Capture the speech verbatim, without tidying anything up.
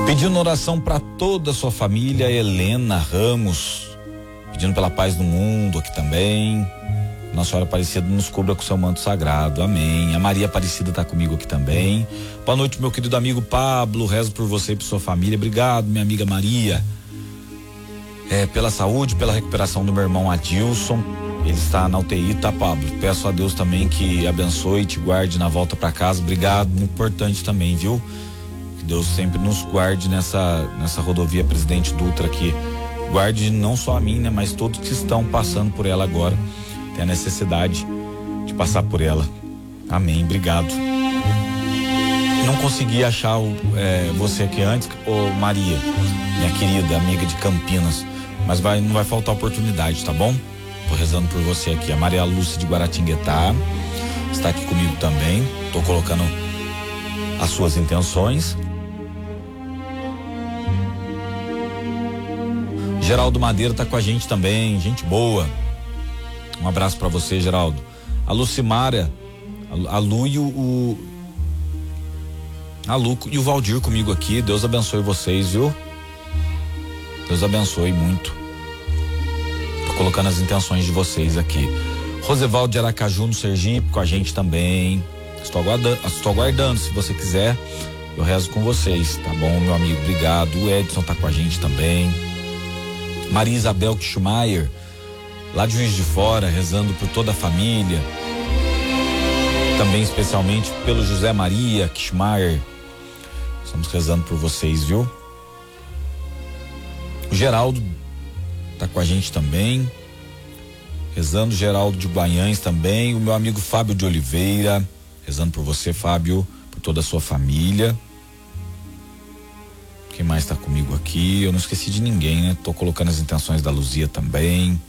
Pedindo oração para toda a sua família, Helena Ramos, pedindo pela paz do mundo aqui também. Nossa Senhora Aparecida nos cubra com seu manto sagrado, amém. A Maria Aparecida está comigo aqui também. Boa noite, meu querido amigo Pablo, rezo por você e por sua família. Obrigado, minha amiga Maria, é, pela saúde, pela recuperação do meu irmão Adilson. Ele está na U T I, tá, Pablo? Peço a Deus também que abençoe e te guarde na volta para casa. Obrigado, muito importante também, viu? Que Deus sempre nos guarde nessa, nessa rodovia Presidente Dutra aqui. Guarde não só a mim, né, mas todos que estão passando por ela agora. Tem a necessidade de passar por ela. Amém, obrigado. Não consegui achar o, é, você aqui antes, ô Maria, minha querida amiga de Campinas, mas vai, não vai faltar oportunidade, tá bom? Tô rezando por você aqui. A Maria Lúcia de Guaratinguetá está aqui comigo também. Tô colocando as suas intenções. Geraldo Madeira tá com a gente também, gente boa. Um abraço pra você, Geraldo. A Lucimara, a Lu e o, o a Lu e o Valdir comigo aqui. Deus abençoe vocês, viu? Deus abençoe muito. Tô colocando as intenções de vocês aqui. Rosevaldo de Aracaju, no Sergipe, com a gente também. Estou aguardando, estou aguardando, se você quiser, eu rezo com vocês, tá bom, meu amigo? Obrigado. O Edson tá com a gente também. Maria Isabel Kishmaier, lá de Juiz de Fora, rezando por toda a família. Também especialmente pelo José Maria Kishmaier. Estamos rezando por vocês, viu? O Geraldo tá com a gente também. Rezando, Geraldo de Guanhães também. O meu amigo Fábio de Oliveira, rezando por você, Fábio, por toda a sua família. Quem mais tá comigo aqui? Eu não esqueci de ninguém, né? Tô colocando as intenções da Luzia também.